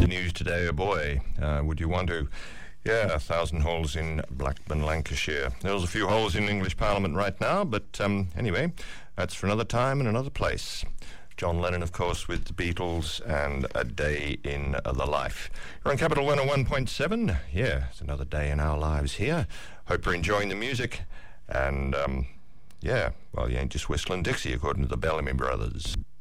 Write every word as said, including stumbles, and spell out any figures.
the news today, oh boy, uh, would you want to? Yeah, a thousand holes in Blackburn, Lancashire. There's a few holes in English Parliament right now, but um, anyway, that's for another time and another place. John Lennon, of course, with the Beatles and A Day in the Life. You're on Capital one oh one point seven. Yeah, it's another day in our lives here. Hope you're enjoying the music. And, um, yeah, well, you ain't just whistling Dixie, according to the Bellamy Brothers.